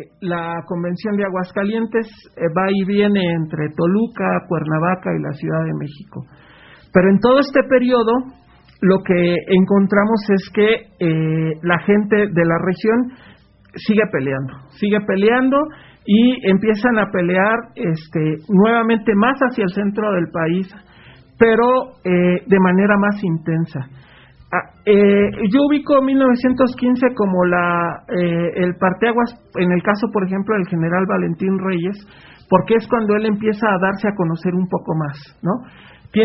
La convención de Aguascalientes va y viene entre Toluca, Cuernavaca y la Ciudad de México. Pero en todo este periodo, lo que encontramos es que la gente de la región sigue peleando y empiezan a pelear nuevamente más hacia el centro del país, pero de manera más intensa. Yo ubico 1915 como el parteaguas, en el caso, por ejemplo, del general Valentín Reyes, porque es cuando él empieza a darse a conocer un poco más, ¿no?